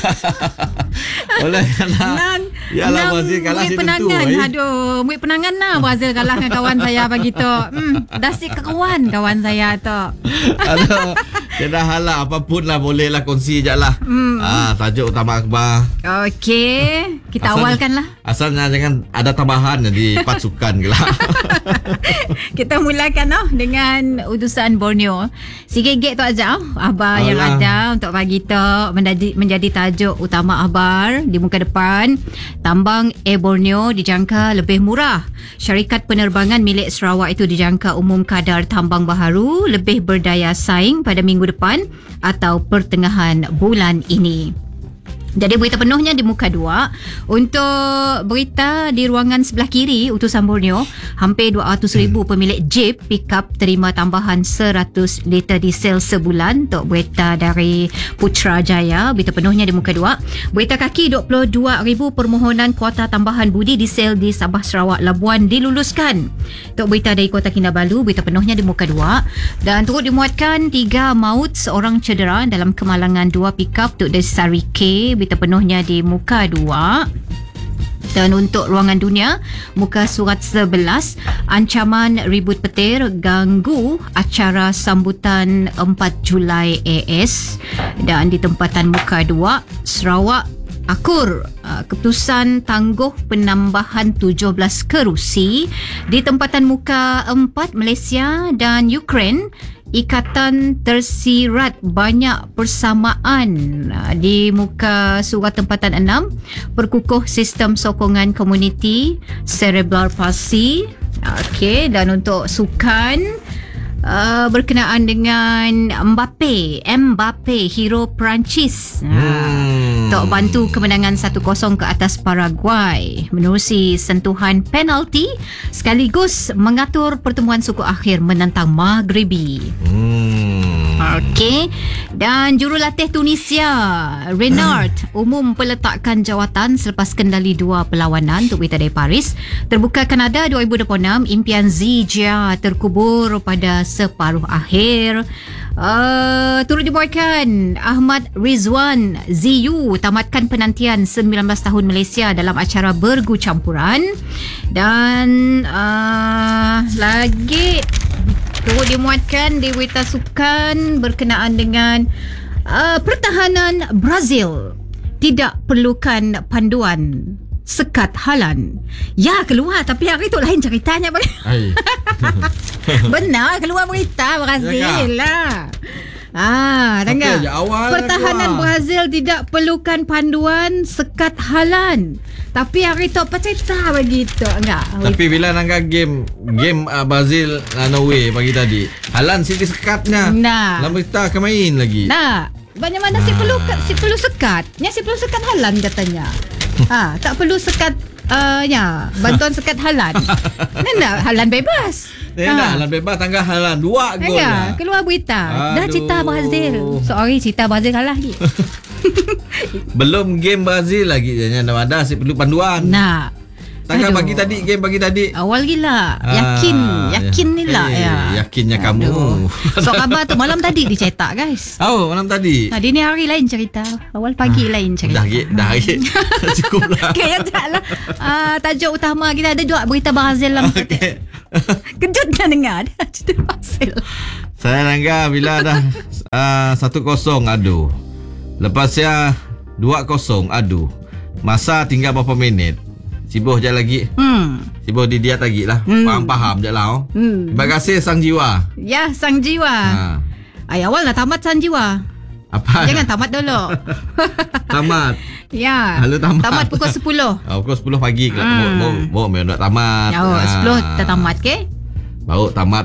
Oleh kalah. Yalah Brazil kalah si tentu. Muid penangan lah Brazil kalah dengan kawan saya pagi tu. Dah si kawan saya tu. Aduh, kena halal apapun lah, boleh lah kongsi je lah. Tajuk utama akhbar. Okey, kita awalkan lah. Asalnya jangan ada tambahan di pasukan ke lah. Kita mulakan dengan utusan Borneo. Sikit-sikit tu aja akhbar yang ada untuk pagi tu menjadi tajuk utama akhbar di muka depan. Tambang Air Borneo dijangka lebih murah. Syarikat penerbangan milik Sarawak itu dijangka umum kadar tambang baharu lebih berdaya saing pada minggu depan atau pertengahan bulan ini. Jadi berita penuhnya di muka 2. Untuk berita di ruangan sebelah kiri utusan Borneo, hampir 200,000 pemilik Jeep pickup terima tambahan 100 liter diesel sebulan. Untuk berita dari Putrajaya, berita penuhnya di muka 2. Berita kaki, 22,000 permohonan kuota tambahan budi diesel di Sabah Sarawak Labuan diluluskan. Untuk berita dari Kota Kinabalu, berita penuhnya di muka 2. Dan turut dimuatkan 3 maut, seorang cedera dalam kemalangan 2 pickup untuk Desari K. Berita penuhnya di muka 2. Dan untuk ruangan dunia, muka surat 11, ancaman ribut petir ganggu acara sambutan 4 Julai AS. Dan di tempatan muka 2, Sarawak akur keputusan tangguh penambahan 17 kerusi. Di tempatan muka 4, Malaysia dan Ukraine, ikatan tersirat banyak persamaan. Di muka surat tempatan 6, perkukuh sistem sokongan komuniti cerebral palsy. Okey, dan untuk sukan, berkenaan dengan Mbappe, hero Perancis. Untuk bantu kemenangan 1-0 ke atas Paraguay menerusi sentuhan penalti sekaligus mengatur pertemuan suku akhir menentang Maghribi. Okey. Dan jurulatih Tunisia Renard umum peletakan jawatan selepas kendali 2 perlawanan. Untuk berita dari Paris, terbuka Kanada 2026, impian Zijia terkubur pada separuh akhir. Turut dibuatkan Ahmad Rizwan Ziyu tamatkan penantian 19 tahun Malaysia dalam acara bergu campuran. Dan lagi turut dimuatkan di berita sukan berkenaan dengan pertahanan Brazil tidak perlukan panduan sekat halan. Ya, keluar tapi hari tu lain ceritanya. Benar, keluar berita Brazil lah. Tengah. Pertahanan Brazil tidak perlukan panduan sekat halan. Tapi hari tu apa cerita begitu enggak? Tapi bila nangka game Brazil Norway pagi tadi, halan sini sekatnya. Dalam berita akan main lagi. Banyak mana si perlu sekat. Si perlu sekat halan katanya. Tak perlu sekat bantuan sekat halan. Halan bebas. Halan bebas tangga halan 2 gol. Keluar berita. Dah cerita Brazil. Sorry, cerita Brazil kalah lagi. Belum game Brazil lagi. Jangan ada si perlu panduan. Tanggal game pagi tadi. Awal gila. Yakin ni lah. Yakinnya kamu. So khabar tu malam tadi dicetak guys. Malam tadi. Dini hari lain cerita. Awal pagi lain cerita. Dah cukup lah. Kaya tak lah. Tajuk utama kita ada juga berita Brazil lah. Kejut kan dengar ada cerita Brazil. Saya langgar bila dah 1-0 adu. Lepasnya 2-0 adu. Masa tinggal berapa minit. Sibuh je lagi. Sibuh didiat lagi lah. Faham je lah. Terima kasih Sang Jiwa. Ya, Sang Jiwa. Awal dah tamat Sang Jiwa. Apa? Jangan tamat dulu. Tamat. Ya. Lalu tamat pukul 10. Pukul 10 pagi. Mau nak tamat. 10 dah tamat ke? Baru tamat